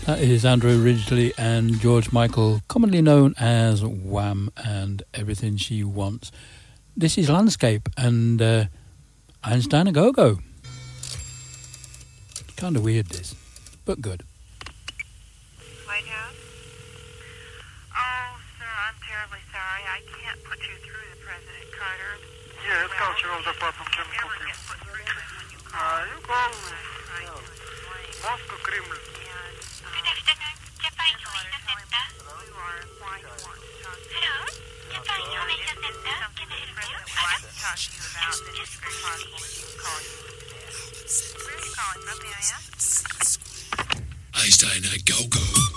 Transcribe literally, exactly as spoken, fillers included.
That is Andrew Ridgeley and George Michael, commonly known as Wham and Everything She Wants. This is Landscape and uh, Einstein A Go-Go. Kind of weird this, but good. White House? Oh, sir, I'm terribly sorry. I can't put you through to President Carter. Yeah, it's Cultural Department Chemical. Never get put through to him when you call. Uh, you call me. Trying to explain. Moscow Kremlin. Good afternoon. Japan Information Center. You are why you want to talk to Hello? Japan Information Center. Can I help you? I'd like to talk to you about this. It's very possible that he can call you today. Where are you calling from, may I ask? Einstein A Go-Go.